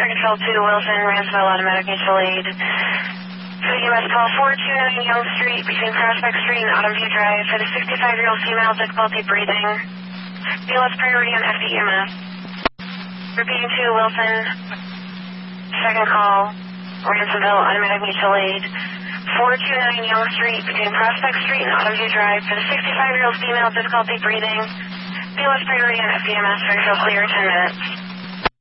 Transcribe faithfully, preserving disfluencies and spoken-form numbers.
Control two, Wilson, Ransville, Automatic Mutual Aid. For the E M S call four two nine Young Street between Prospect Street and Autumn View Drive for the sixty-five-year-old female, difficulty breathing. B L S priority on F D E M S. Repeating two, Wilson. Second call, Ransomville, Automatic Mutual Aid. four two nine Young Street between Prospect Street and Autumn View Drive for the sixty-five-year-old female, difficulty breathing. B L S priority on F D E M S, very clear, ten minutes.